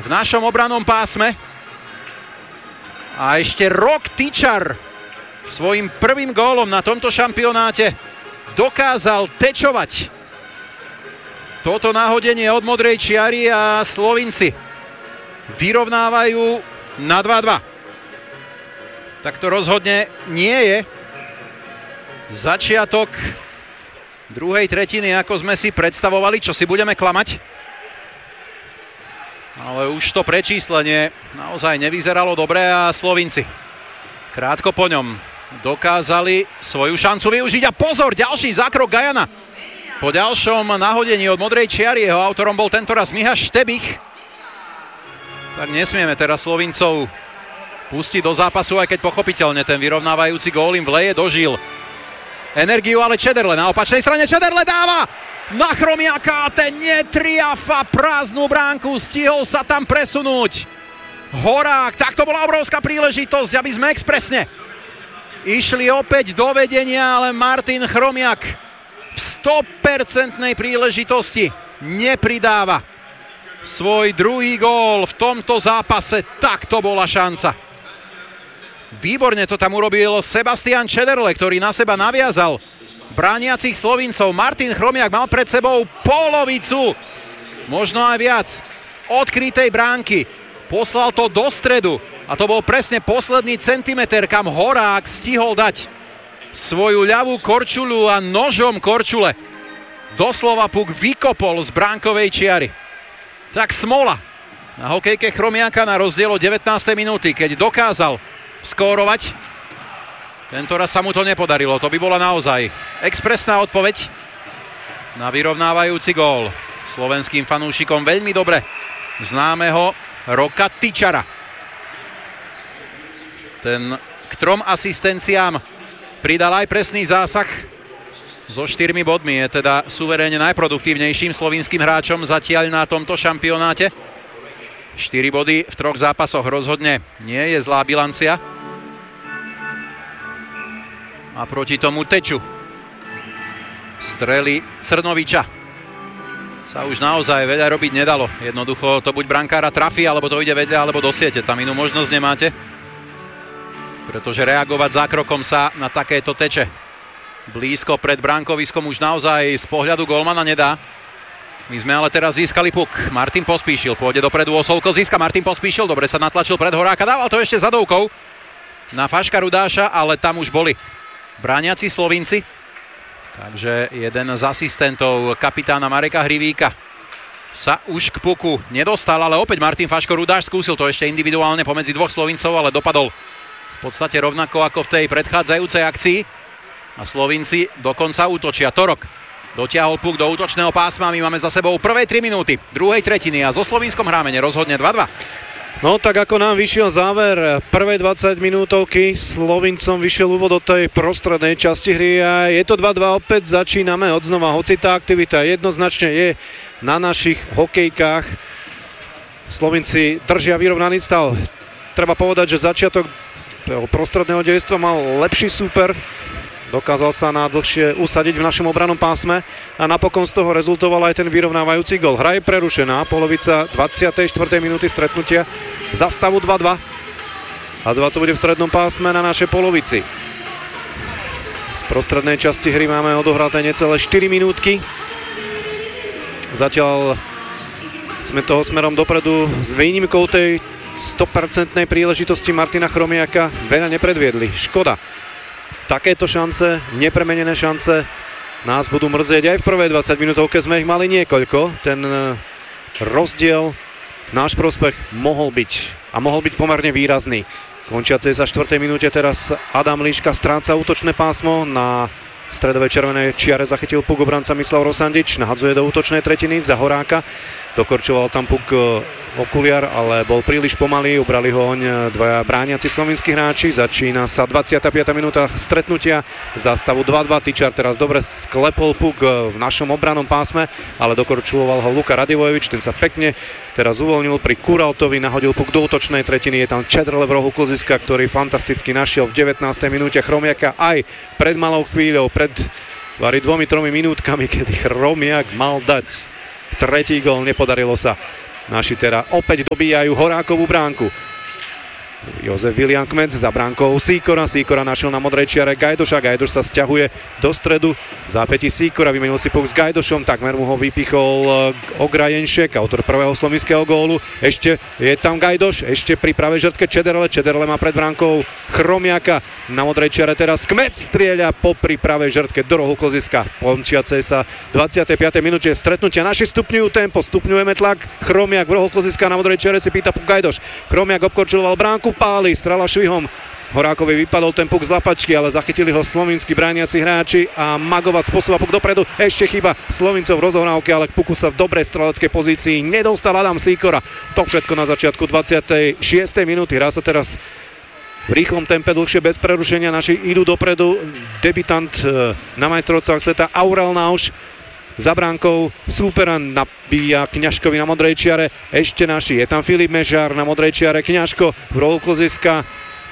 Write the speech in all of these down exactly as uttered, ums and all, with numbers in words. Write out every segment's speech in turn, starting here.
v našom obrannom pásme. A ešte Rok Tičar svojim prvým gólom na tomto šampionáte dokázal tečovať toto náhodenie od modrej čiary a Slovinci vyrovnávajú na dva dva. Tak to rozhodne nie je začiatok druhej tretiny, ako sme si predstavovali, čo si budeme klamať. Ale už to prečíslenie naozaj nevyzeralo dobre a Slovinci krátko po ňom dokázali svoju šancu využiť. A pozor, ďalší zákrok Gajana. Po ďalšom nahodení od modrej čiary, jeho autorom bol tentoraz Miha Štebich. Tak nesmieme teraz Slovincov pustiť do zápasu, aj keď pochopiteľne ten vyrovnávajúci gól im vleje do žil energiu, ale Čederle na opačnej strane. Čederle dáva na Chromiaka, ten netriafa prázdnu bránku, stihol sa tam presunúť Horák. Tak to bola obrovská príležitosť, aby sme expresne išli opäť do vedenia, ale Martin Chromiak v sto percent príležitosti nepridáva svoj druhý gól v tomto zápase. Tak to bola šanca. Výborne to tam urobil Sebastian Čederle, ktorý na seba naviazal brániacich Slovincov. Martin Chromiak mal pred sebou polovicu, možno aj viac, odkrytej bránky. Poslal to do stredu a to bol presne posledný centimeter, kam Horák stihol dať svoju ľavú korčuľu a nožom korčule doslova puk vykopol z bránkovej čiary. Tak smola na hokejke Chromiaka na rozdiel od devätnástej minúty, keď dokázal skórovať. Tento raz sa mu to nepodarilo. To by bola naozaj expresná odpoveď na vyrovnávajúci gól slovenským fanúšikom veľmi dobre známeho Roka Tičara. Ten k trom asistenciám pridal aj presný zásah so štyrmi bodmi. Je teda suverénne najproduktívnejším slovinským hráčom zatiaľ na tomto šampionáte. štyri body v troch zápasoch rozhodne nie je zlá bilancia. A proti tomu teču strely Crnoviča sa už naozaj veľa robiť nedalo. Jednoducho to buď brankára trafí, alebo to ide vedľa, alebo do siete. Tam inú možnosť nemáte, pretože reagovať zákrokom sa na takéto teče blízko pred bránkoviskom už naozaj z pohľadu golmana nedá. My sme ale teraz získali puk. Martin Pospíšil pôjde dopredu, Osovko získa Martin Pospíšil, dobre sa natlačil pred Horáka, dával to ešte zadovkou na Faška Rudáša, ale tam už boli brániaci Slovinci. Takže jeden z asistentov kapitána Mareka Hrivíka sa už k puku nedostal, ale opäť Martin Faško Rudáš skúsil to ešte individuálne pomedzi dvoch Slovincov, ale dopadol v podstate rovnako ako v tej predchádzajúcej akcii. A Slovinci dokonca útočia. Torok dotiahol puk do útočného pásma. My máme za sebou prvé tri minúty druhej tretiny a so Slovinskom hráme nerozhodne dva dva. No tak ako nám vyšiel záver prvej dvadsať minútovky, Slovincom vyšiel úvod do tej prostrednej časti hry a je to dva dva, opäť začíname odznova, hoci tá aktivita jednoznačne je na našich hokejkách. Slovinci držia vyrovnaný stav. Treba povedať, že začiatok prostredného dejstva mal lepší súper, dokázal sa na dlhšie usadiť v našom obrannom pásme a napokon z toho rezultoval aj ten vyrovnávajúci gól. Hra je prerušená, polovica dvadsiatej štvrtej minúty stretnutia za stavu dva dva. A dvadsať bude v strednom pásme na našej polovici. Z prostrednej časti hry máme odohraté necelé štyri minútky. Zatiaľ sme toho smerom dopredu s výnimkou tej sto percent príležitosti Martina Chromiaka veľa nepredviedli. Škoda. Takéto šance, nepremenené šance nás budú mrzieť. Aj v prvej dvadsať minútovke sme ich mali niekoľko. Ten rozdiel náš prospech mohol byť a mohol byť pomerne výrazný. Končiacej sa štvrtej minúte teraz Adam Líška stráca útočné pásmo. Na stredovej červenej čiare zachytil puk obranca Mislav Rosandič. Nahadzuje do útočnej tretiny za Horáka. Dokorčoval tam puk Okuliar, ale bol príliš pomalý, ubrali ho oň dvaja brániaci slovinskí hráči. Začína sa dvadsiata piata minúta stretnutia za stavu dva dva. Tičar teraz dobre sklepol puk v našom obrannom pásme, ale dokorčuloval ho Luka Radivojevič, ten sa pekne teraz uvoľnil pri Kuraltovi, nahodil puk do útočnej tretiny. Je tam Čederle v rohu kluziska, ktorý fantasticky našiel v devätnástej minúte Chromiaka aj pred malou chvíľou, pred vari dvomi, tromi minútkami, kedy Chromiak mal dať tretí gól, nepodarilo sa Naši teda opäť dobíjajú Horákovú bránku. Jozef William Kmec za bránkou Sýkora. Sýkora našiel na modrej čiare Gajdoša. Gajdoš sa sťahuje do stredu. Zápäti Sýkora vymenil si puk s Gajdošom. Takmer mu ho vypichol Ograjenšek, autor prvého slovinského gólu. Ešte je tam Gajdoš. Ešte pri pravej žrtke Čederle. Čederle má pred bránkou Chromiaka. Na modrej čiare teraz Kmec strieľa popri pravej žrtke do rohu kloziska. Končiacej sa dvadsiatej piatej minúte stretnutia. Naši stupňujú tempo. Stupňujeme tlak. Chromiak v rohu kloziska. Na modrej čiare si pýta puk Gajdoš. Chromiak obkorčuloval bránku. Páli, strela švihom. Horákovi vypadol ten puk z lapačky, ale zachytili ho slovinskí brániaci hráči a Magovac posúva puk dopredu. Ešte chyba Slovincov v rozohrávke, ale k puku sa v dobrej streleckej pozícii nedostal Adam Sýkora. To všetko na začiatku dvadsiatej šiestej minúty. Hrá sa teraz v rýchlom tempe, dlhšie bez prerušenia. Naši idú dopredu. Debutant na majstrovstvách sveta Aurel Nauš. Za bránkou súpera nabíja Kňažkovi na modrej čiare. Ešte naši. Je tam Filip Mešár na modrej čiare. Kňažko v rohu kloziska.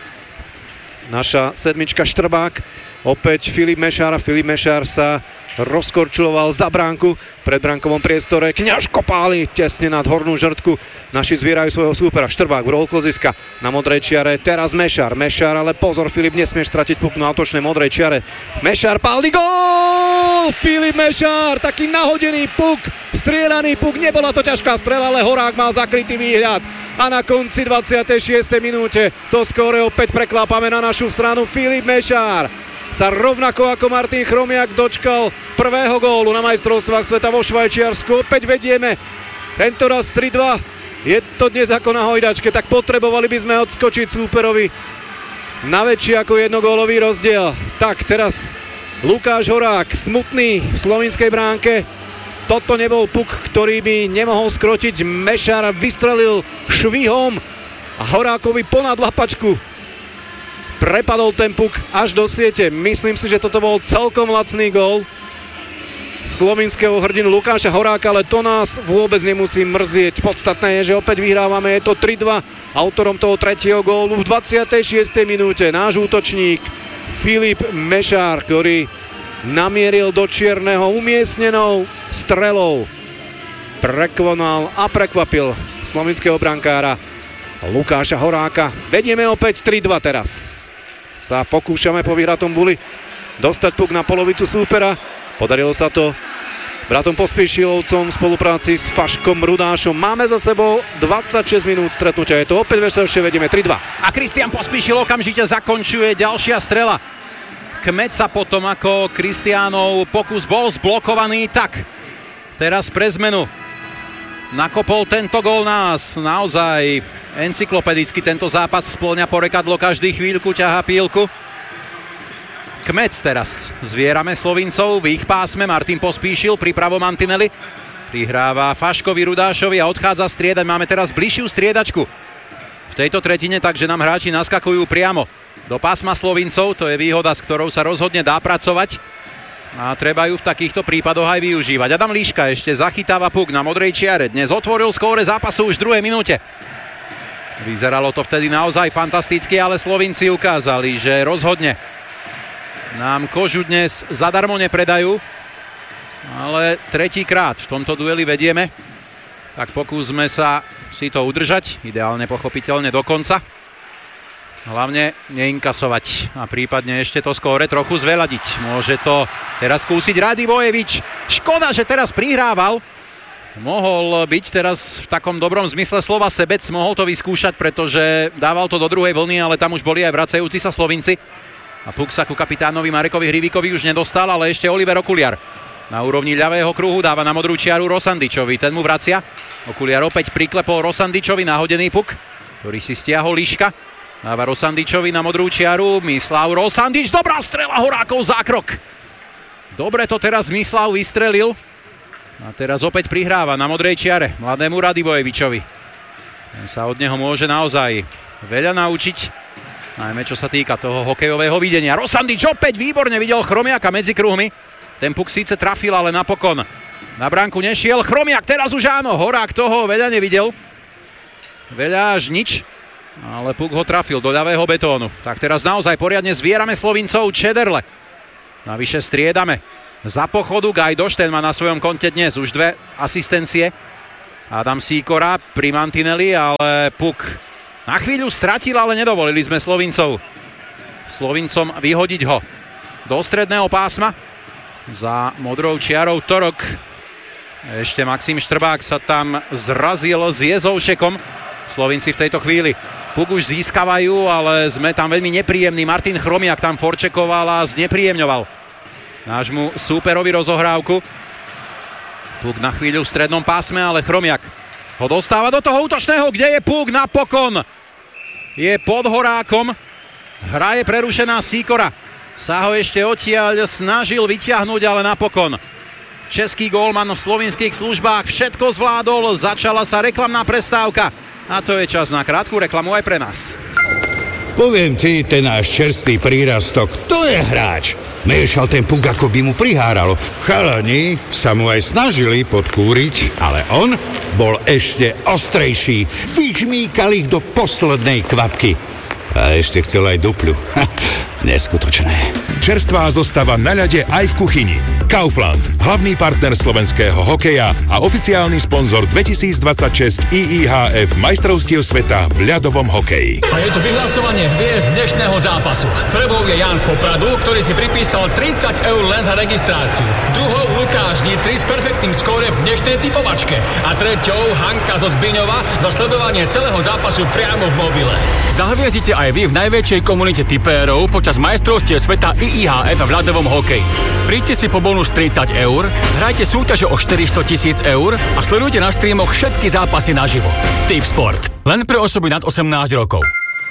Naša sedmička Štrbák. Opäť Filip Mešár. Filip Mešár sa rozkorčuloval za bránku v predbránkovom priestore. Kňažko páli tesne nad hornú žrtku. Naši zvierajú svojho súpera. Štrbák v rohu kloziska na modrej čiare. Teraz Mešár. Mešár, ale pozor, Filip, nesmieš stratiť puk na útočnej modrej čiare. Mešár páli, gól! Filip Mešár, taký nahodený puk, strieľaný puk. Nebola to ťažká strela, ale Horák mal zakrytý výhľad. A na konci dvadsiatej šiestej minúte to skóre opäť preklápame na našu stranu. Filip Mešár sa rovnako ako Martin Chromiak dočkal prvého gólu na majstrovstvách sveta vo Švajčiarsku. Opäť vedieme, tentoraz tri dva. Je to dnes ako na hojdačke, tak potrebovali by sme odskočiť súperovi na väčší ako jednogólový rozdiel. Tak teraz Lukáš Horák, smutný v slovinskej bránke. Toto nebol puk, ktorý by nemohol skrotiť. Mešár vystrelil švihom a Horákovi ponad lapačku prepadol ten puk až do siete. Myslím si, že toto bol celkom lacný gól slovinského hrdinu Lukáša Horáka, ale to nás vôbec nemusí mrzieť. Podstatné je, že opäť vyhrávame. Je to tri dva. Autorom toho tretieho gólu v dvadsiatej šiestej minúte náš útočník Filip Mešár, ktorý namieril do čierneho umiestnenou strelou. Prekonal a prekvapil slovinského brankára Lukáša Horáka. Vedieme opäť tri dva teraz. Sa pokúšame po vyhratom buli dostať puk na polovicu súpera. Podarilo sa to bratom Pospíšilovcom v spolupráci s Faškom Rudášom. Máme za sebou dvadsaťšesť minút stretnutia. Je to opäť veselšie, vedieme tri dva. A Kristian Pospíšil okamžite zakončuje ďalšia strela. Kmec sa potom, ako Kristiánov pokus bol zblokovaný, tak teraz pre zmenu nakopol tento gól nás. Naozaj encyklopedicky tento zápas spĺňa porekadlo, každý chvíľku ťahá pílku. Kmec teraz. Zvierame Slovincov v ich pásme. Martin Pospíšil pri pravom mantineli. Prihráva Faškovi Rudášovi a odchádza striedať. Máme teraz bližšiu striedačku v tejto tretine, takže nám hráči naskakujú priamo do pásma Slovincov. To je výhoda, s ktorou sa rozhodne dá pracovať. A treba ju v takýchto prípadoch aj využívať. Adam Líška ešte zachytáva puk na modrej čiare. Dnes otvoril skóre zápasu už v druhej minúte. Vyzeralo to vtedy naozaj fantasticky, ale Slovinci ukázali, že rozhodne nám kožu dnes zadarmo nepredajú. Ale tretíkrát v tomto dueli vedieme. Tak pokúsme sa si to udržať, ideálne pochopiteľne do konca. Hlavne neinkasovať a prípadne ešte to skóre trochu zveladiť. Môže to teraz skúsiť Radivojevič. Škoda, že teraz prihrával. Mohol byť teraz v takom dobrom zmysle slova sebec, mohol to vyskúšať, pretože dával to do druhej vlny, ale tam už boli aj vracajúci sa Slovinci. A puk sa ku kapitánovi Marekovi Hrivíkovi už nedostal, ale ešte Oliver Okuliar na úrovni ľavého kruhu dáva na modrú čiaru Rosandičovi. Ten mu vracia. Okuliar opäť priklepol Rosandičovi nahodený puk, ktorý si stiahol Líška. Dáva Rosandičovi na modrú čiaru. Mislav Rosandič, dobrá strela, Horákov zákrok. Dobre to teraz Mislav vystrelil. A teraz opäť prihráva na modrej čiare mladému Radivojevičovi. Ten sa od neho môže naozaj veľa naučiť, najmä čo sa týka toho hokejového videnia. Rosandič opäť výborne videl Chromiaka medzi kruhmi. Ten puk síce trafil, ale napokon na bránku nešiel. Chromiak teraz už áno, Horák toho veľa nevidel. Veľa až nič, ale puk ho trafil do ľavého betónu. Tak teraz naozaj poriadne zvierame Slovincov. Čederle. Navyše striedame. Za pochodu Gajdoš, ten má na svojom konte dnes už dve asistencie. Adam Sýkora pri mantineli, ale puk na chvíľu stratil, ale nedovolili sme Slovincov. Slovincom vyhodiť ho do stredného pásma. Za modrou čiarou Torok. Ešte Maxim Štrbák sa tam zrazil s Jezoušekom. Slovinci v tejto chvíli puk už získavajú, ale sme tam veľmi nepríjemní. Martin Chromiak tam forčekoval a znepríjemňoval nášmu súperovi rozohrávku. Puk na chvíľu v strednom pásme, ale Chromiak ho dostáva do toho útočného, kde je puk napokon. Je pod Horákom. Hra je prerušená, Sýkora sa ho ešte odtiaľ snažil vyťahnuť, ale napokon český gólman v slovinských službách všetko zvládol. Začala sa reklamná prestávka a to je čas na krátku reklamu aj pre nás. Poviem ti, ten náš čerstvý prírastok, to je hráč. Miešal ten puk, ako by mu priháralo. Chalani sa mu aj snažili podkúriť, ale on bol ešte ostrejší. Vyžmýkal ich do poslednej kvapky. A ešte chcel aj dupľu. Ha, neskutočné. Čerstvá zostava na ľade aj v kuchyni. Kaufland, hlavný partner slovenského hokeja a oficiálny sponzor dvetisícdvadsaťšesť í í há ef majstrovstiev sveta v ľadovom hokeji. A je tu vyhlasovanie hviezd dnešného zápasu. Prvou je Jan z Popradu, ktorý si pripísal tridsať eur len za registráciu. Druhou Lukáš Nitry s perfektným skóre v dnešnej typovačke. A treťou Hanka zo Zbiňova za sledovanie celého zápasu priamo v mobile. Zahviezdite aj vy v najväčšej komunite tipérov počas majstrovstiev sveta í í há ef v ľadovom hokeji. Príďte si po bonus tridsať eur, hrajte súťaže o štyristo tisíc eur a sledujte na streamoch všetky zápasy naživo. Tipsport. Len pre osoby nad osemnásť rokov.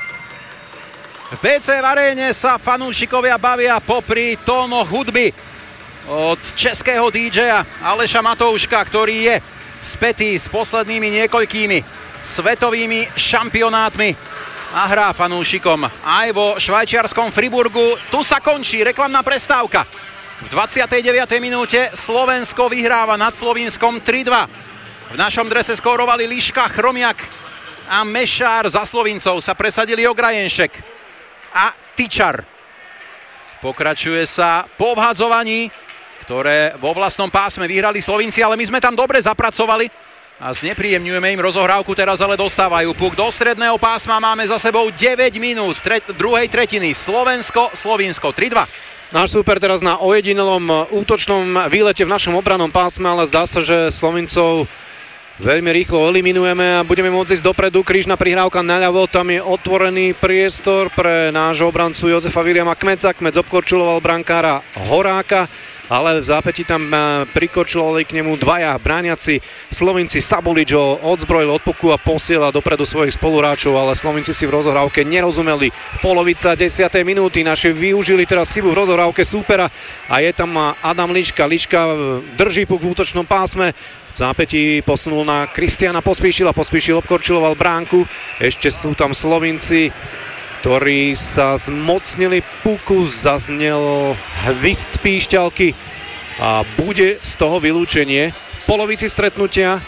V bé cé v aréne sa fanúšikovia bavia popri tónoch hudby od českého dý džeja Aleša Matouška, ktorý je spätý s poslednými niekoľkými svetovými šampionátmi a hrá fanúšikom aj vo švajčiarskom Friburgu. Tu sa končí reklamná prestávka. V dvadsiatej deviatej minúte Slovensko vyhráva nad Slovinskom tri dva. V našom drese skórovali Liška, Chromiak a Mešár. Za Slovincov sa presadili Ograjenšek a Tyčar. Pokračuje sa po obhadzovaní, ktoré vo vlastnom pásme vyhrali Slovinci, ale my sme tam dobre zapracovali a znepríjemňujeme im rozohrávku. Teraz ale dostávajú puk do stredného pásma. Máme za sebou deväť minút tre- druhej tretiny. Slovensko, Slovinsko tri dva. Náš súper teraz na ojedinelom útočnom výlete v našom obrannom pásme, ale zdá sa, že Slovincov veľmi rýchlo eliminujeme a budeme môcť ísť dopredu. Krížna prihrávka naľavo, tam je otvorený priestor pre nášho obrancu Jozefa Viliama Kmeca. Kmec obkorčuloval brankára Horáka, ale v zápäti tam prikorčulovali k nemu dvaja brániaci Slovinci. Sabulič ho odzbrojil od puku a posiela dopredu svojich spoluhráčov, ale Slovinci si v rozohrávke nerozumeli. Polovica desiatej minúty, naši využili teraz chybu v rozohrávke súpera a je tam Adam Liška. Liška drží puk v útočnom pásme. V zápäti posunul na Kristiana Pospíšila. Pospíšil obkorčiloval bránku. Ešte sú tam Slovinci, ktorí sa zmocnili puku, zaznel hvist píšťalky a bude z toho vylúčenie. V polovici stretnutia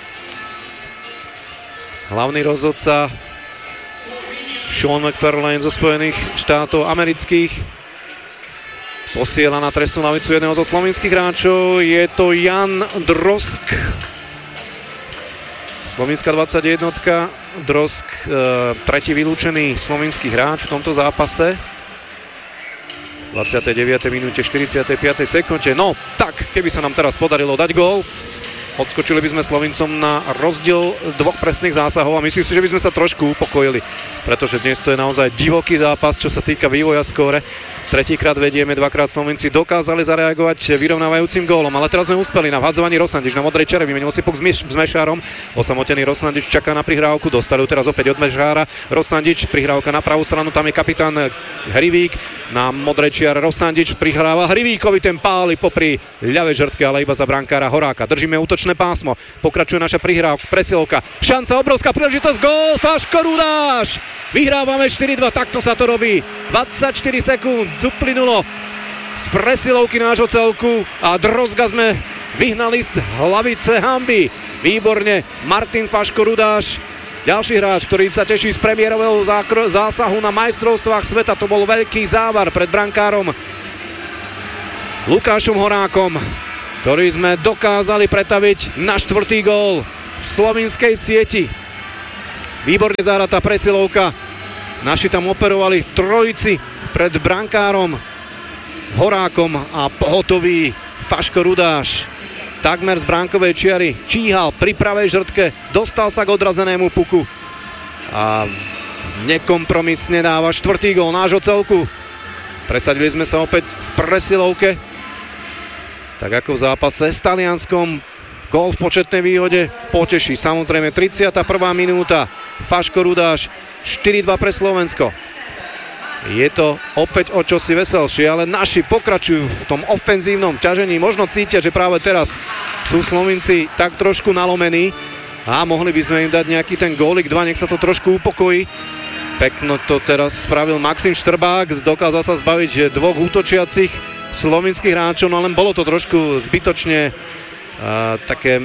hlavný rozhodca Sean McFarlane zo Spojených štátov amerických posiela na trestnú lavicu jedného zo slovenských hráčov. Je to Jan Drosk. Slovinská dvadsaťjeden, Drosk, e, tretí vylúčený slovinský hráč v tomto zápase. V dvadsiatej deviatej minúte štyridsiatej piatej sekunde. No, tak, keby sa nám teraz podarilo dať gól, odskočili by sme Slovincom na rozdiel dvoch presných zásahov a myslím si, že by sme sa trošku upokojili, pretože dnes to je naozaj divoký zápas, čo sa týka vývoja skóre. Tretíkrát vedieme, dvakrát Slovenci dokázali zareagovať vyrovnávajúcim gólom, ale teraz sme uspeli na vhadzovaní. Rosandič na modrej čere vymenil si puk s, Meš- s Mešárom. Osamotený Rosandič čaká na prihrávku, dostali teraz opäť od Mešára. Rosandič, prihrávka na pravú stranu, tam je kapitán Hrivík. Na modrej čiare Rosandič prihráva Hrivíkovi, ten páli popri ľavej žrtke, ale iba za brankára Horáka. Držíme útočné pásmo, pokračuje naša prihrávka, presilovka, šanca, obrovská príležitosť, gól, Faško Rudáš! Vyhrávame štyri dva, takto sa to robí. dvadsaťštyri sekúnd uplynulo z presilovky nášho celku a Drozga sme vyhnali z hlavice hanby. Výborne, Martin Faško Rudáš, ďalší hráč, ktorý sa teší z premiérového zákr- zásahu na majstrovstvách sveta. To bol veľký závar pred brankárom Lukášom Horákom, ktorý sme dokázali pretaviť na štvrtý gól. slovinskej sieti. Výborne zahratá presilovka. Naši tam operovali v trojici pred brankárom Horákom a pohotový Faško Rudáš. Takmer z bránkovej čiary číhal pri pravej žrtke, dostal sa k odrazenému puku a nekompromisne dáva štvrtý gól nášho celku. Presadili sme sa opäť v presilovke, tak ako v zápase s Talianskom. Gól v početnej výhode poteší samozrejme tridsiata prvá minúta. Faško Rudáš, štyri dva pre Slovensko. Je to opäť o čosi veselšie, ale naši pokračujú v tom ofenzívnom ťažení. Možno cítia, že práve teraz sú Slovinci tak trošku nalomení a mohli by sme im dať nejaký ten gólik dva, nech sa to trošku upokojí. Pekno to teraz spravil Maxim Štrbák, dokázal sa zbaviť dvoch útočiacich slovinských hráčov, no len bolo to trošku zbytočne uh, také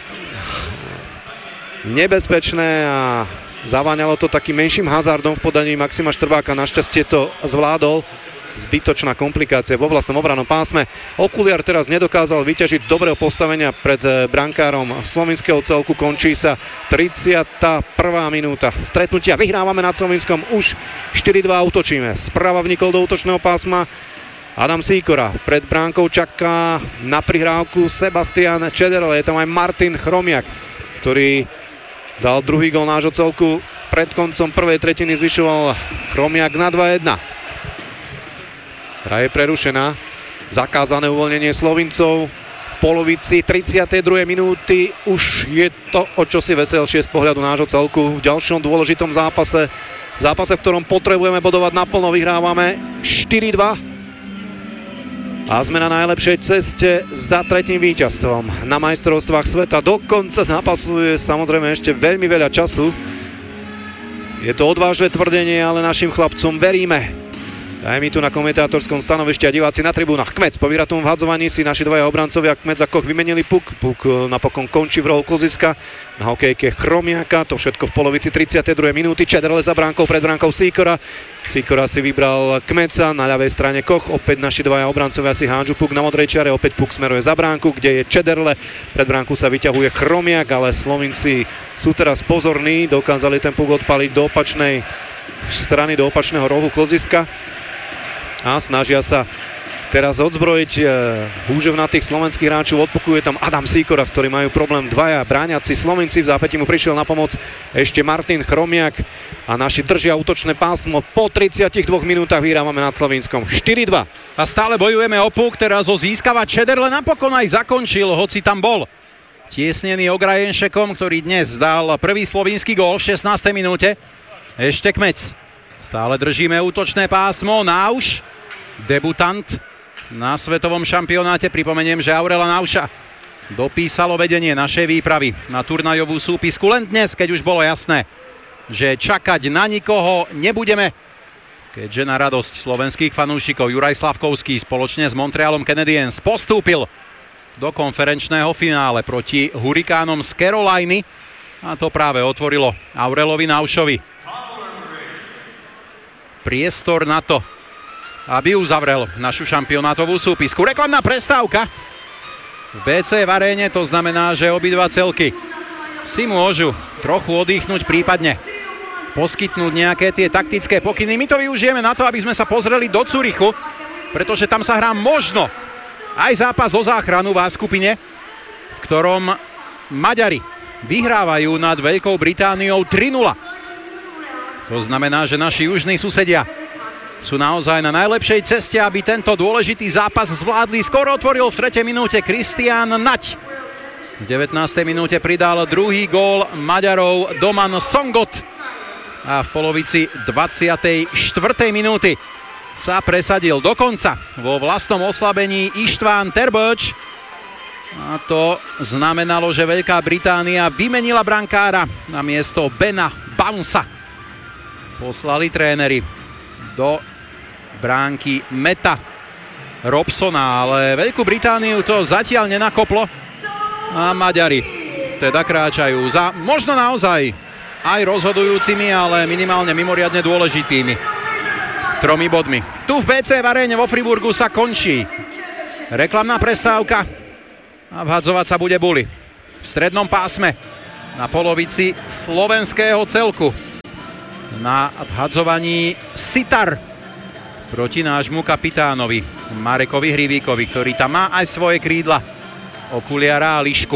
nebezpečné a zaváňalo to takým menším hazardom v podaní Maxima Štrbáka. Našťastie to zvládol. Zbytočná komplikácia vo vlastnom obrannom pásme. Okuliar teraz nedokázal vyťažiť z dobrého postavenia pred brankárom slovinského celku. Končí sa tridsiata prvá minúta stretnutia. Vyhrávame nad Slovinskom. Už štyri dva útočíme. Sprava vnikol do útočného pásma Adam Sýkora. Pred bránkou čaká na prihrávku Sebastian Čederle. Je tam aj Martin Chromiak, ktorý dal druhý gól nášho celku. Pred koncom prvej tretiny zvyšoval Chromiak na dva jedna. Hra je prerušená. Zakázané uvoľnenie Slovincov v polovici tridsiatej druhej minúty. Už je to o čosi veselšie z pohľadu nášho celku. V ďalšom dôležitom zápase, zápase, v ktorom potrebujeme bodovať naplno, vyhrávame štyri dva. A sme na najlepšej ceste za tretím víťazstvom na majstrovstvách sveta. Do konca zápasu je samozrejme ešte veľmi veľa času. Je to odvážne tvrdenie, ale našim chlapcom veríme. Aj my tu na komentátorskom stanovišti a diváci na tribúnach. Kmec po vyhratom vhadzovaní si naši dvaja obrancovia Kmec a Koch vymenili puk. Puk napokon končí v rohu Kloziska. Na hokejke Chromiaka. To všetko v polovici tridsiatej druhej minúty. Čederle za bránkou, pred bránkou Sýkora. Sýkora si vybral Kmeca. Na ľavej strane Koch. Opäť naši dvaja obrancovia si hádžu puk na modrej čiare. Opäť puk smeruje za bránku, kde je Čederle. Pred bránku sa vyťahuje Chromiak, ale Slovinci sú teraz pozorní. Dokázali ten puk odpaliť do opačnej strany, do opačného rohu Kloziska. A snažia sa teraz odzbrojiť e, húževnatých slovenských hráčov. Odpokuje tam Adam Sýkora, s ktorým majú problém dvaja bráňaci Slovenci. V zápätí mu prišiel na pomoc ešte Martin Chromiak a naši držia útočné pásmo. Po tridsiatich dvoch minútach vyhrávame nad Slovinskom štyri dva. A stále bojujeme o puk, teraz ho získava Čederle, napokon aj zakončil, hoci tam bol tiesnený Ograjenšekom, ktorý dnes dal prvý slovinský gól v šestnástej minúte. Ešte Kmec. Stále držíme útočné pásmo. Náuš, debutant na svetovom šampionáte. Pripomeniem, že Aurela Náuša dopísalo vedenie našej výpravy na turnajovú súpisku len dnes, keď už bolo jasné, že čakať na nikoho nebudeme, keďže na radosť slovenských fanúšikov Juraj Slavkovský spoločne s Montrealom Canadiens postúpil do konferenčného finále proti Hurikánom z Caroliny a to práve otvorilo Aurelovi Náušovi priestor na to, aby uzavrel našu šampionátovú súpisku. Reklamná prestávka v bé cé v aréne, to znamená, že obidva celky si môžu trochu oddychnúť, prípadne poskytnúť nejaké tie taktické pokyny. My to využijeme na to, aby sme sa pozreli do Curychu, pretože tam sa hrá možno aj zápas o záchranu v A-skupine, v ktorom Maďari vyhrávajú nad Veľkou Britániou tri nula. To znamená, že naši južní susedia sú naozaj na najlepšej ceste, aby tento dôležitý zápas zvládli. Skoro otvoril v tretej minúte Kristián Nať. V devätnástej minúte pridal druhý gól Maďarov Doman Songot. A v polovici dvadsiatej štvrtej minúty sa presadil dokonca vo vlastnom oslabení Ištván Terböcs. A to znamenalo, že Veľká Británia vymenila brankára na miesto Bena Bounsa. Poslali tréneri do bránky Meta Robsona, ale Veľkú Britániu to zatiaľ nenakoplo a Maďari teda kráčajú za možno naozaj aj rozhodujúcimi, ale minimálne mimoriadne dôležitými tromi bodmi. Tu v bé cé v aréne vo Friburgu sa končí reklamná prestávka a vhadzovať sa bude Buli v strednom pásme. na polovici slovenského celku. Na vhadzovaní Sitar proti nášmu kapitánovi Marekovi Hrivíkovi, ktorý tam má aj svoje krídla, okuliara a lišku.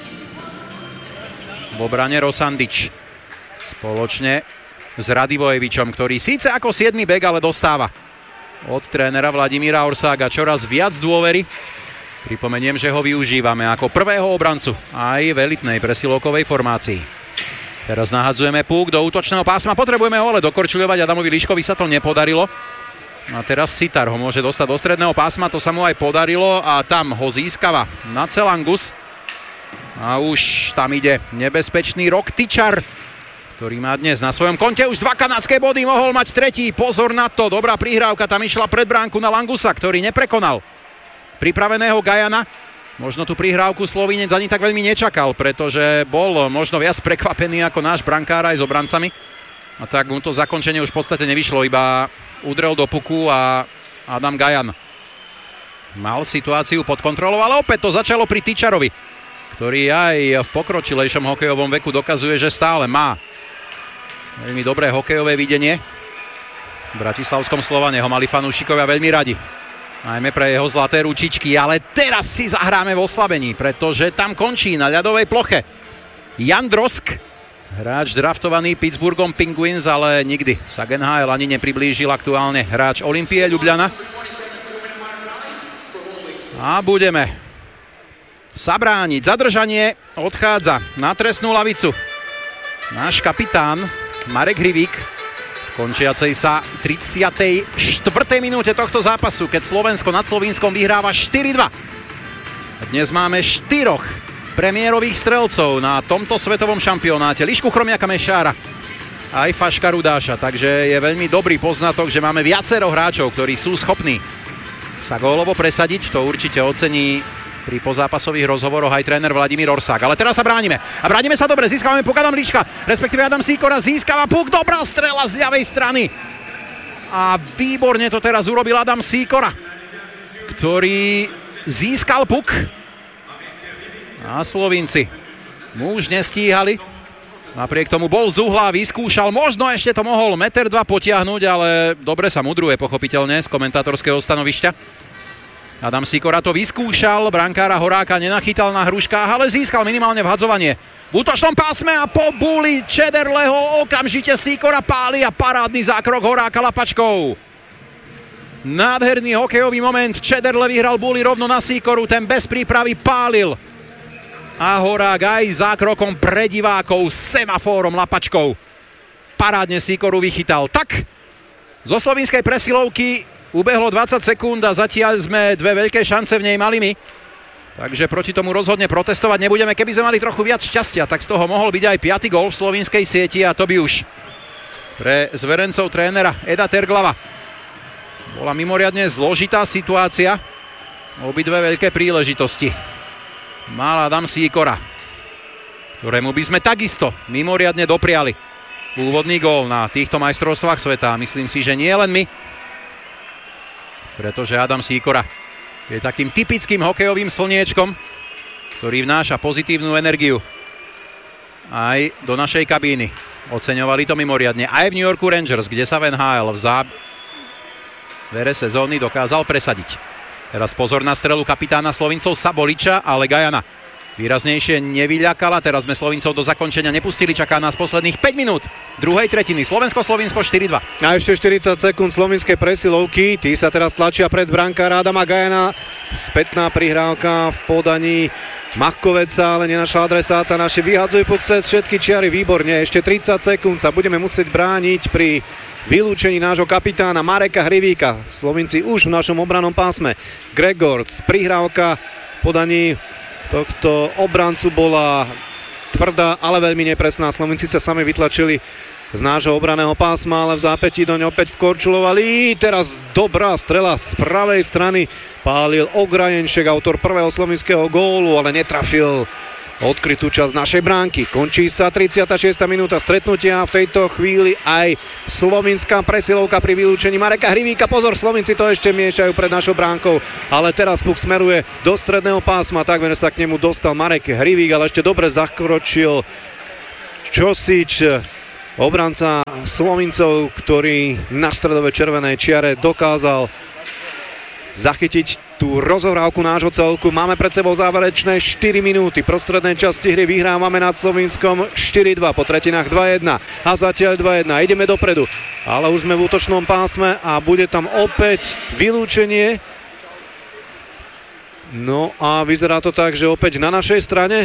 V obrane Rosandič spoločne s Radivojevičom, ktorý síce ako siedmy bek, ale dostáva od trénera Vladimíra Orsága čoraz viac dôvery. Pripomeniem, že ho využívame ako prvého obrancu aj v elitnej presilovkovej formácii. Teraz nahadzujeme púk do útočného pásma, potrebujeme ho ale dokorčuľovať, Adamovi Liškovi sa to nepodarilo. A teraz Sitar ho môže dostať do stredného pásma, to sa mu aj podarilo a tam ho získava na Celangus. A už tam ide nebezpečný Roktičar, ktorý má dnes na svojom konte už dva kanadské body, mohol mať tretí, pozor na to, dobrá prihrávka, tam išla pred bránku na Langusa, ktorý neprekonal pripraveného Gajana. Možno tú prihrávku Slovinec ani tak veľmi nečakal, pretože bol možno viac prekvapený ako náš brankár aj s obrancami. A tak mu to zakončenie už v podstate nevyšlo, iba udrel do puku a Adam Gajan mal situáciu pod kontrolou, ale opäť to začalo pri Tičarovi, ktorý aj v pokročilejšom hokejovom veku dokazuje, že stále má veľmi dobré hokejové videnie. V bratislavskom Slovane ho mali fanúšikovia veľmi radi, najmä pre jeho zlaté ručičky, ale teraz si zahráme v oslabení, pretože tam končí na ľadovej ploche Jan Drosk, hráč draftovaný Pittsburghom Penguins, ale nikdy sa k en há el ani nepriblížil, aktuálne hráč Olympie Ljubljana. A budeme sa brániť. Zadržanie, odchádza na trestnú lavicu náš kapitán Marek Hrivík v končiacej sa tridsiatej štvrtej minúte tohto zápasu, keď Slovensko nad Slovínskom vyhráva štyri dva. Dnes máme štyroch premiérových strelcov na tomto svetovom šampionáte. Lišku Chromiaka Mešára aj Faška Rudáša, takže je veľmi dobrý poznatok, že máme viacero hráčov, ktorí sú schopní sa gólovo presadiť. To určite ocení pri pozápasových rozhovoroch aj tréner Vladimír Orsák. Ale teraz sa bránime. A bránime sa dobre. Získavame puk Adam Liška, respektíve Adam Sýkora získava puk. Dobrá strela z ľavej strany. A výborne to teraz urobil Adam Sýkora, ktorý získal puk. A Slovinci mu už nestíhali. Napriek tomu bol z uhla, vyskúšal. Možno ešte to mohol meter dva potiahnuť, ale dobre sa mudruje pochopiteľne z komentátorského stanovišťa. Adam Sýkora to vyskúšal, brankára Horáka nenachytal na hruškách, ale získal minimálne vhadzovanie v útočnom pásme a po búli Čederleho okamžite Sýkora páli a parádny zákrok Horáka lapačkou. Nádherný hokejový moment, Čederle vyhral búli rovno na Sýkoru, ten bez prípravy pálil. A Horák aj zákrokom pre divákov, semafórom lapačkou parádne Sýkoru vychytal. Tak, zo slovinskej presilovky ubehlo dvadsať sekúnd a zatiaľ sme dve veľké šance v nej mali my. Takže proti tomu rozhodne protestovať nebudeme. Keby sme mali trochu viac šťastia, tak z toho mohol byť aj piaty gól v slovinskej sieti a to by už pre zverencov trénera Eda Terglava bola mimoriadne zložitá situácia. Obidve veľké príležitosti mal Adam Sýkora, ktorému by sme takisto mimoriadne dopriali úvodný gól na týchto majstrovstvách sveta. Myslím si, že nie len my, pretože Adam Sýkora je takým typickým hokejovým slniečkom, ktorý vnáša pozitívnu energiu aj do našej kabíny. Oceňovali to mimoriadne aj v New Yorku Rangers, kde sa v en há el v závere sezóny dokázal presadiť. Teraz pozor na strelu kapitána Slovincov Saboliča, ale Gajana výraznejšie nevyľakala. Teraz sme Slovincov do zakončenia nepustili. Čaká nás posledných päť minút druhej tretiny. Slovensko-Slovinsko štyri dva. A ešte štyridsať sekúnd slovinskej presilovky. Tí sa teraz tlačia pred brankára Adama Gajana. Spätná prihrávka v podaní Machkoveca, ale nenašla adresáta. Naši vyhadzujú puk cez všetky čiary. Výborne. Ešte tridsať sekúnd sa budeme musieť brániť pri vylúčení nášho kapitána Mareka Hrivíka. Slovinci už v našom obranom pásme. Gregorc, prihrávka v podaní tohto obrancu bola tvrdá, ale veľmi nepresná. Slovenci sa sami vytlačili z nášho obraného pásma, ale v zápätí doň opäť vkorčulovali. Teraz dobrá strela z pravej strany. Pálil Ograjenšek, autor prvého slovenského gólu, ale netrafil odkrytú časť našej bránky. Končí sa tridsiata šiesta minúta stretnutia. V tejto chvíli aj slovinská presilovka pri vylúčení Mareka Hrivíka. Pozor, Slovinci to ešte miešajú pred našou bránkou, ale teraz puk smeruje do stredného pásma. Takmer sa k nemu dostal Marek Hrivík, ale ešte dobre zakročil Čosič, obranca Slovincov, ktorý na stredovej červenej čiare dokázal zachytiť tú rozohrávku nášho celku. Máme pred sebou záverečné štyri minúty. Prostrednej časti hry vyhrávame nad Slovinskom štyri dva, po tretinách dva jedna a zatiaľ dva jedna. Ideme dopredu, ale už sme v útočnom pásme a bude tam opäť vylúčenie. No a vyzerá to tak, že opäť na našej strane.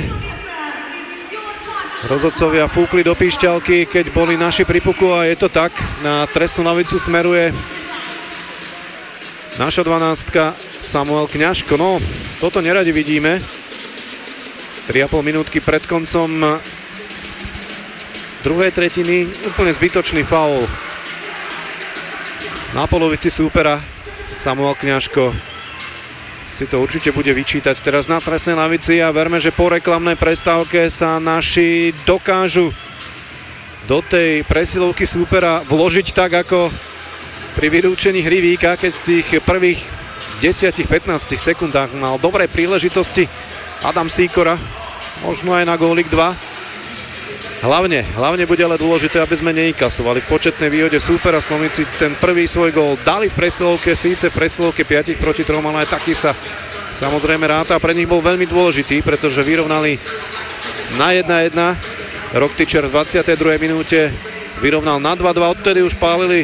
Rozhodcovia fúkli do píšťalky, keď boli naši pri puku, a je to tak. Na trestnú lavicu smeruje naša dvanástka Samuel Kňažko. No, toto neradi vidíme. tri a pol minútky pred koncom druhej tretiny. Úplne zbytočný faul na polovici súpera. Samuel Kňažko si to určite bude vyčítať teraz na trestnej lavici a verme, že po reklamnej prestávke sa naši dokážu do tej presilovky súpera vložiť tak, ako pri vylúčení hry Víka, keď v tých prvých desať až pätnásť sekundách mal dobré príležitosti Adam Sýkora, možno aj na gólik dva. Hlavne, hlavne bude ale dôležité, aby sme neinkasovali v početnej výhode súpera. Slovenci ten prvý svoj gól dali v presilovke, síce v presilovke päť proti tri, ale aj taký sa samozrejme ráta a pre nich bol veľmi dôležitý, pretože vyrovnali na jedna jedna. Roktičer v dvadsiatej druhej minúte vyrovnal na dva dva, odtedy už pálili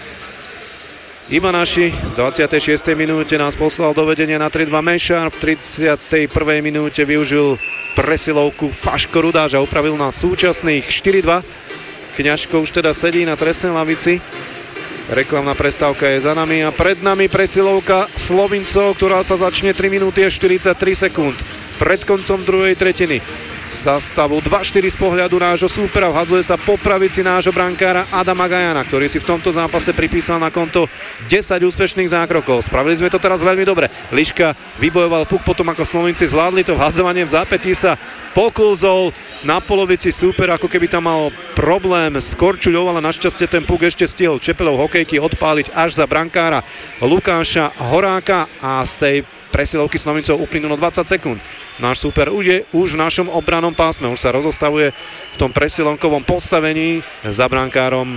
iba naši. V dvadsiatej šiestej minúte nás poslal do vedenia na tri dva Mešar, v tridsiatej prvej minúte využil presilovku Faško Rudáš a upravil na súčasných štyri dva. Kňažko už teda sedí na trestnej lavici. Reklamná prestávka je za nami a pred nami presilovka Slovincov, ktorá sa začne tri minúty a štyridsaťtri sekúnd pred koncom druhej tretiny. Za stavu dva štyri z pohľadu nášho súpera vhadzuje sa po pravici nášho brankára Adama Gajana, ktorý si v tomto zápase pripísal na konto desať úspešných zákrokov. Spravili sme to teraz veľmi dobre. Liška vybojoval puk potom, ako Slovinci zvládli to vhadzovanie v zápätí, sa poklzol na polovici súpera, ako keby tam mal problém s Korčuľou, ale našťastie ten puk ešte stihol Čepelov hokejky odpáliť až za brankára Lukáša Horáka a z tej presilovky Slovincov uplynulo dvadsať sekúnd. Náš súper už je už v našom obrannom pásme, už sa rozostavuje v tom presilonkovom postavení za brankárom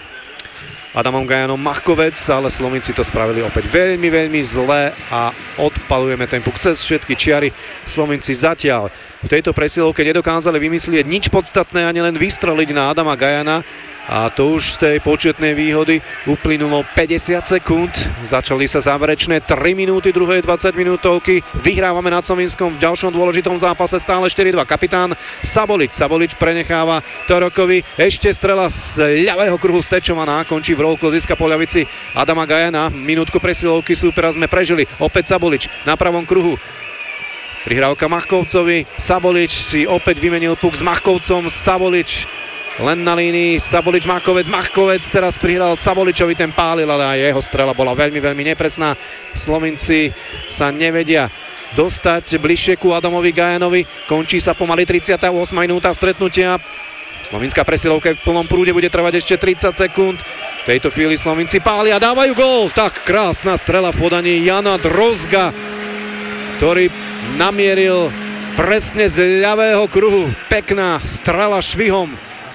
Adamom Gajanom Machkovec, ale Slovinci to spravili opäť veľmi, veľmi zle a odpalujeme ten puk cez všetky čiary. Slovinci zatiaľ v tejto presilovke nedokázali vymyslieť nič podstatné, ani len vystreliť na Adama Gajana. A to už z tej početnej výhody uplynulo päťdesiat sekúnd. Začali sa záverečné tri minúty druhej dvadsať minútovky. Vyhrávame nad Slovinskom v ďalšom dôležitom zápase stále štyri dva. Kapitán Sabolič. Sabolič prenecháva Torokovi. Ešte strela z ľavého kruhu stečovaná. Končí v rollku, získa po ľavici Adama Gajana. Minútku presilovky súpera sme prežili. Opäť Sabolič na pravom kruhu. Prihrávka Machkovcovi. Sabolič si opäť vymenil puk s Machkovcom. Sabolič len na línii, Sabolič, Machkovec, Machkovec teraz prihral Saboličovi, ten pálil, ale aj jeho strela bola veľmi, veľmi nepresná. Slovinci sa nevedia dostať bližšie ku Adamovi Gajanovi. Končí sa pomaly tridsiata ôsma minúta stretnutia. Slovinská presilovka v plnom prúde, bude trvať ešte tridsať sekúnd. V tejto chvíli Slovinci pália, dávajú gól. Tak krásna strela v podaní Jana Drozga, ktorý namieril presne z ľavého kruhu. Pekná strela švihom.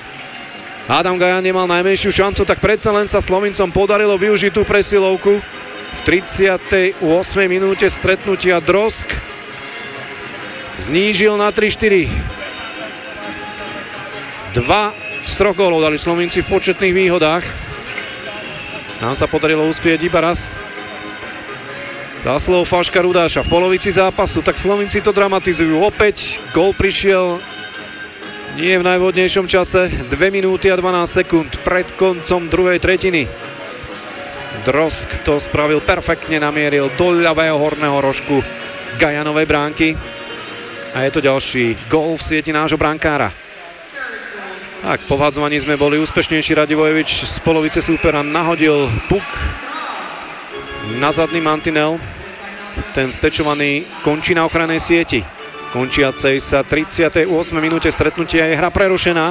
Adam Gajan nemal najmenšiu šancu, tak predsa len sa Slovincom podarilo využiť tú presilovku. V tridsiatej ôsmej minúte stretnutia Drozg znížil na tri štyri. Dva z troch gólov dali Slovinci v početných výhodách. Nám sa podarilo uspieť iba raz. Zásluhou Faška Rudáša v polovici zápasu, tak Slovinci to dramatizujú. Opäť gól prišiel nie v najvhodnejšom čase, dve minúty a dvanásť sekúnd pred koncom druhej tretiny. Drozg to spravil perfektne, namieril do ľavého horného rožku Gajanovej bránky. A je to ďalší gól v sieti nášho brankára. Tak, po vhadzovaní sme boli úspešnejší. Radivojevič z polovice súpera nahodil puk na zadný mantinel. Ten stečovaný končí na ochrannej sieti. Končiacej sa tridsiatej ôsmej minúte stretnutia je hra prerušená.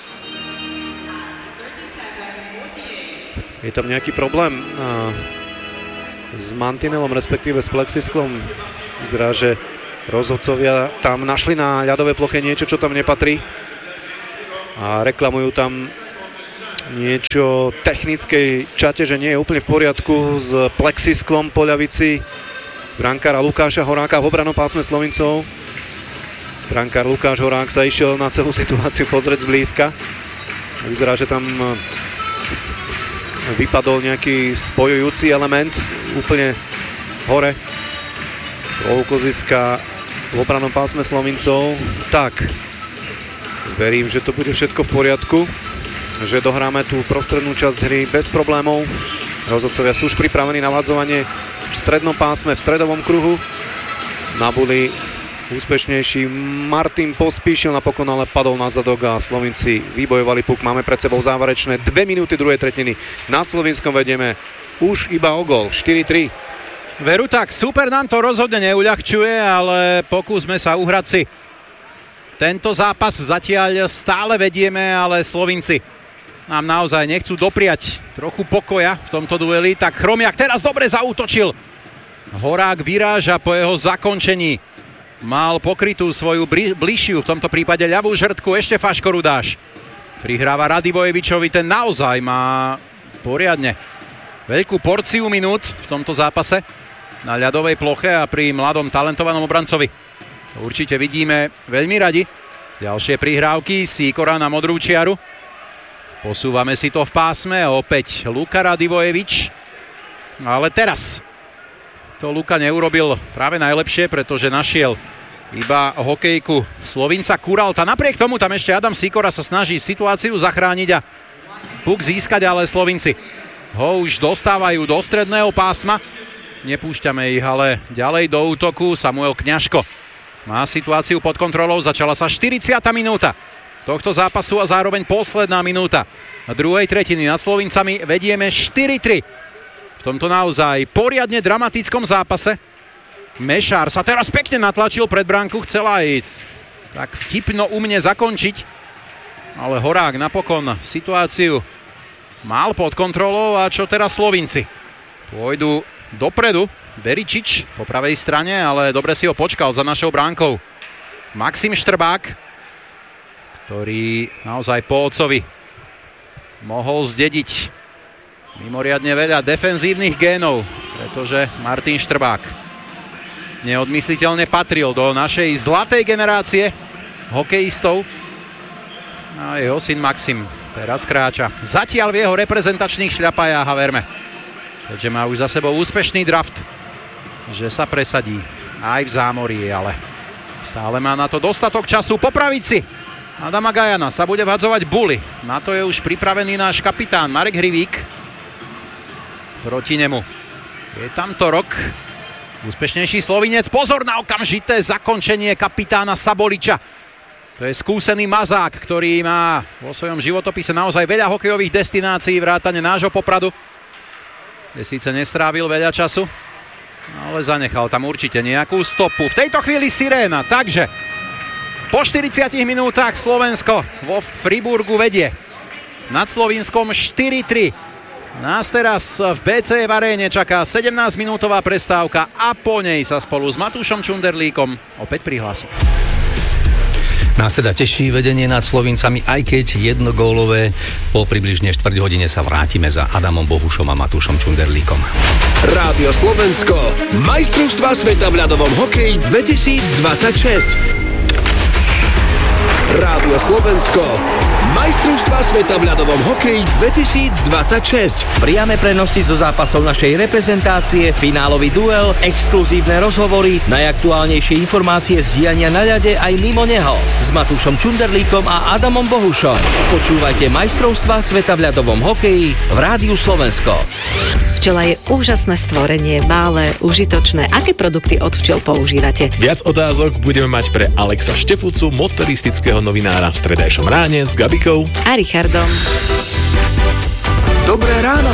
Je tam nejaký problém s mantinelom, respektíve s plexisklom. Vyzerá, že rozhodcovia tam našli na ľadovej ploche niečo, čo tam nepatrí. a reklamujú tam niečo technickej čate, že nie je úplne v poriadku s plexisklom po ľavici brankára Lukáša Horáka v obranom pásme Slovincov. Brankár Lukáš Horák sa išiel na celú situáciu pozrieť zblízka. Vyzerá, že tam vypadol nejaký spojujúci element úplne hore. Kolkoziska v obranom pásme Slovincov. Tak, verím, že to bude všetko v poriadku, že dohráme tú prostrednú časť hry bez problémov. Rozhodcovia sú už pripravení na vladzovanie v strednom pásme, v stredovom kruhu. Na buli úspešnejší Martin Pospíšil, napokon ale padol na zadok a Slovinci vybojovali puk. Máme pred sebou záverečné dve minúty druhej tretiny. Nad Slovinskom vedieme už iba o gól, štyri tri. Veru tak, super nám to rozhodne neuľahčuje, ale pokúsme sa uhrať si tento zápas. Zatiaľ stále vedieme, ale Slovinci nám naozaj nechcú dopriať trochu pokoja v tomto dueli. Tak Chromiak teraz dobre zaútočil. Horák vyráža po jeho zakončení. Mal pokrytú svoju bližšiu, v tomto prípade ľavú žrtku, ešte Faško Rudáš. Prihráva Radivojevičovi, ten naozaj má poriadne veľkú porciu minút v tomto zápase na ľadovej ploche a pri mladom talentovanom obrancovi. To určite vidíme veľmi radi. Ďalšie prihrávky, Sýkora na modrú čiaru. Posúvame si to v pásme, opäť Luka Radivojevič. Ale teraz to Luka neurobil práve najlepšie, pretože našiel iba hokejku Slovinca Kuralta. Napriek tomu tam ešte Adam Sýkora sa snaží situáciu zachrániť a puk získať, ale Slovinci ho už dostávajú do stredného pásma. Nepúšťame ich ale ďalej do útoku. Samuel Kňažko má situáciu pod kontrolou. Začala sa štyridsiata minúta tohto zápasu a zároveň posledná minúta druhej tretiny. Nad Slovincami vedieme štyri tri. V tomto naozaj poriadne dramatickom zápase. Mešár sa teraz pekne natlačil pred bránku, chcel aj tak vtipno u mne zakončiť, ale Horák napokon situáciu mal pod kontrolou. A čo teraz Slovinci? Pôjdu dopredu. Beričič po pravej strane, ale dobre si ho počkal za našou bránkou Maxim Štrbák, ktorý naozaj po otcovi mohol zdediť mimoriadne veľa defenzívnych génov, pretože Martin Štrbák neodmysliteľne patril do našej zlatej generácie hokejistov. A jeho syn Maxim teraz kráča zatiaľ v jeho reprezentačných šľapajách a verme, keďže má už za sebou úspešný draft, že sa presadí aj v zámorí, ale stále má na to dostatok času. Po pravici Adama Gajana sa bude vhadzovať Bully. Na to je už pripravený náš kapitán Marek Hrivík. Proti nemu je tamto Rok, úspešnejší Slovinec. Pozor na okamžité zakončenie kapitána Saboliča. To je skúsený mazák, ktorý má vo svojom životopise naozaj veľa hokejových destinácií, vrátane nášho Popradu, kde síce nestrávil veľa času, ale zanechal tam určite nejakú stopu. V tejto chvíli siréna, takže po štyridsiatich minútach Slovensko vo Friburgu vedie nad Slovinskom štyri tri. Nás teraz v bé cé ef aréne čaká sedemnásťminútová prestávka a po nej sa spolu s Matúšom Čunderlíkom opäť prihlási. Nás teda teší vedenie nad Slovincami, aj keď jednogólové. Po približne štvrť hodine sa vrátime za Adamom Bohušom a Matúšom Čunderlíkom. Rádio Slovensko, majstrovstvá sveta v ľadovom hokeji dvetisícdvadsaťšesť. Rádio Slovensko, majstrovstvá sveta v ľadovom hokeji dvetisícdvadsaťšesť. Priame prenosy zo zápasov našej reprezentácie, finálový duel, exkluzívne rozhovory, najaktuálnejšie informácie z diania na ľade aj mimo neho. S Matúšom Čunderlíkom a Adamom Bohušom. Počúvajte majstrovstvá sveta v ľadovom hokeji v Rádiu Slovensko. Včela je úžasné stvorenie, malé, užitočné. Aké produkty od včiel používate? Viac otázok budeme mať pre Alexa Štefucu, motoristického novinára v stredajšom ráne s Gabikou a Richardom. Dobré ráno